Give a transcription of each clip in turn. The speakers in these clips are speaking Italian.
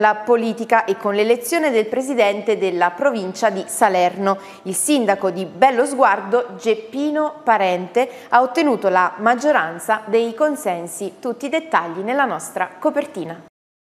La politica e con l'elezione del presidente della provincia di Salerno. Il sindaco di Bellosguardo, Geppino Parente, ha ottenuto la maggioranza dei consensi. Tutti i dettagli nella nostra copertina.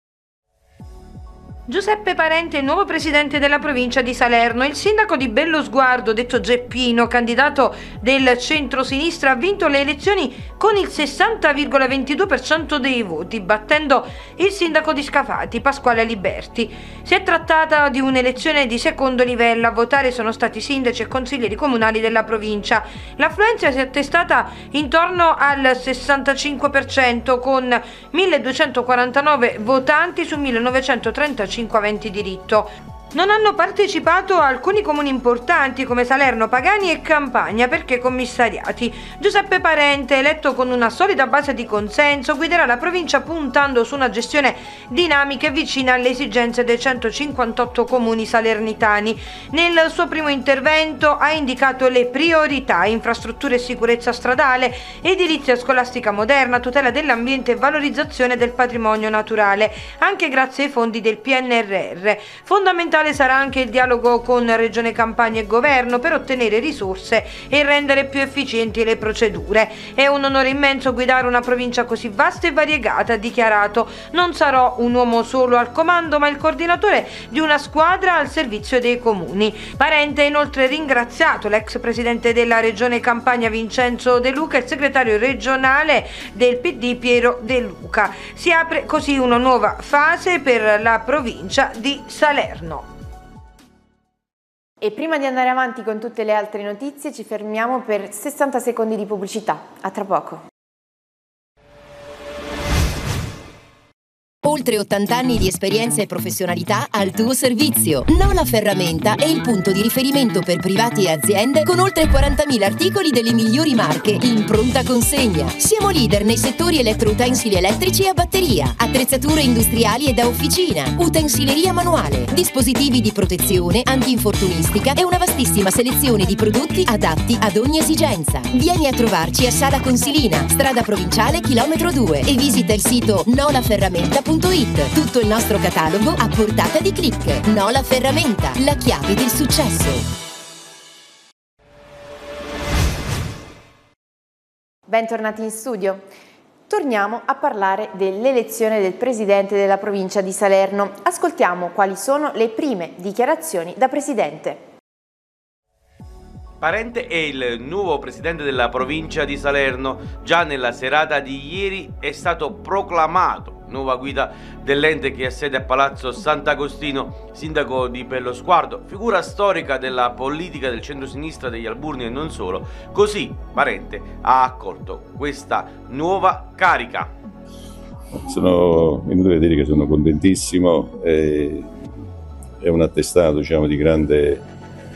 Giuseppe Parente, nuovo presidente della provincia di Salerno. Il sindaco di Bellosguardo, detto Geppino, candidato del centro-sinistra, ha vinto le elezioni con il 60,22% dei voti, battendo il sindaco di Scafati, Pasquale Liberti. Si è trattata di un'elezione di secondo livello. A votare sono stati sindaci e consiglieri comunali della provincia. L'affluenza si è attestata intorno al 65%, con 1249 votanti su 1935 aventi diritto. Non hanno partecipato alcuni comuni importanti come Salerno, Pagani e Campagna perché commissariati. Giuseppe Parente, eletto con una solida base di consenso, guiderà la provincia puntando su una gestione dinamica e vicina alle esigenze dei 158 comuni salernitani. Nel suo primo intervento ha indicato le priorità: infrastrutture e sicurezza stradale, edilizia scolastica moderna, tutela dell'ambiente e valorizzazione del patrimonio naturale, anche grazie ai fondi del PNRR. Fondamentale sarà anche il dialogo con Regione Campania e Governo per ottenere risorse e rendere più efficienti le procedure. È un onore immenso guidare una provincia così vasta e variegata, ha dichiarato. Non sarò un uomo solo al comando, ma il coordinatore di una squadra al servizio dei comuni. Parente ha inoltre ringraziato l'ex presidente della Regione Campania Vincenzo De Luca e il segretario regionale del PD Piero De Luca. Si apre così una nuova fase per la provincia di Salerno. E prima di andare avanti con tutte le altre notizie ci fermiamo per 60 secondi di pubblicità. A tra poco. Oltre 80 anni di esperienza e professionalità al tuo servizio. Nola Ferramenta è il punto di riferimento per privati e aziende con oltre 40.000 articoli delle migliori marche in pronta consegna. Siamo leader nei settori elettroutensili elettrici e a batteria, attrezzature industriali e da officina, utensileria manuale, dispositivi di protezione, antinfortunistica e una vastissima selezione di prodotti adatti ad ogni esigenza. Vieni a trovarci a Sala Consilina, strada provinciale chilometro 2 e visita il sito nolaferramenta.it. Tutto il nostro catalogo a portata di click. Nola Ferramenta, la chiave del successo. Bentornati in studio. Torniamo a parlare dell'elezione del presidente della provincia di Salerno. Ascoltiamo quali sono le prime dichiarazioni da presidente. Parente è il nuovo presidente della provincia di Salerno. Già nella serata di ieri è stato proclamato nuova guida dell'ente che ha sede a Palazzo Sant'Agostino, sindaco di Bellosguardo, figura storica della politica del centro-sinistra degli Alburni e non solo. Così Parente ha accolto questa nuova carica. Sono inutile dire che sono contentissimo, è un attestato, diciamo, di grande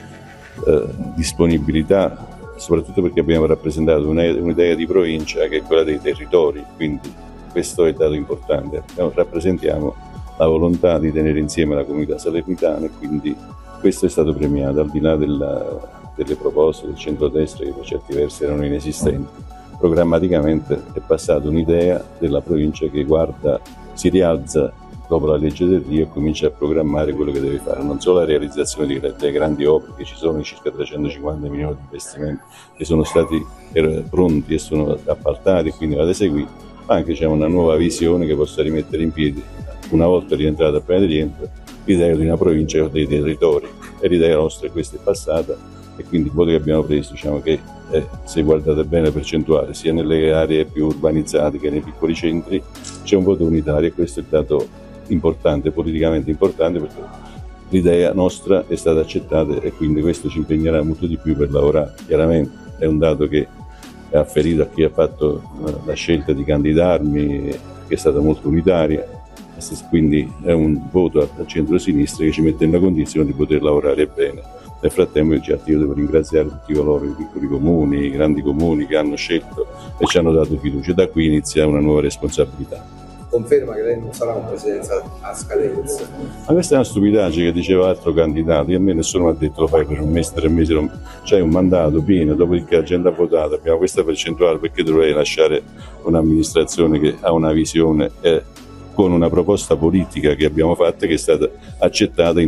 disponibilità, soprattutto perché abbiamo rappresentato un'idea di provincia che è quella dei territori, quindi questo è il dato importante. Rappresentiamo la volontà di tenere insieme la comunità salernitana e quindi questo è stato premiato, al di là delle proposte del centrodestra che per certi versi erano inesistenti. Programmaticamente è passata un'idea della provincia che si rialza dopo la legge del Rio e comincia a programmare quello che deve fare, non solo la realizzazione delle grandi opere, che ci sono circa 350 milioni di investimenti che sono stati pronti e sono appaltati e quindi vado eseguiti, ma anche c'è una nuova visione che possa rimettere in piedi, una volta rientrata appena rientra, l'idea di una provincia dei territori, e l'idea nostra questa è passata e quindi il voto che abbiamo preso, diciamo che se guardate bene la percentuale, sia nelle aree più urbanizzate che nei piccoli centri, c'è un voto unitario e questo è il dato importante, politicamente importante, perché l'idea nostra è stata accettata e quindi questo ci impegnerà molto di più per lavorare. Chiaramente è un dato che è afferito a chi ha fatto la scelta di candidarmi, che è stata molto unitaria, quindi è un voto al centro-sinistra che ci mette nella condizione di poter lavorare bene. Nel frattempo io devo ringraziare tutti coloro, i piccoli comuni, i grandi comuni che hanno scelto e ci hanno dato fiducia. Da qui inizia una nuova responsabilità. Conferma che lei non sarà un presidente a scadenza? Ma questa è una stupidaggine che diceva l'altro candidato, e a me nessuno mi ha detto lo fai per un mese, 3 mesi, c'hai un mandato pieno, dopodiché la gente ha votato, abbiamo questa percentuale, perché dovrei lasciare un'amministrazione che ha una visione e con una proposta politica che abbiamo fatto e che è stata accettata in